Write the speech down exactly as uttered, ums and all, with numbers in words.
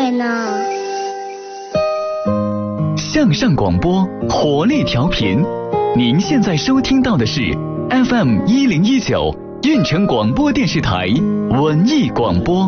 业呢。 向上广播，活力调频。您现在收听到的是 F M 一零一九运城广播电视台文艺广播。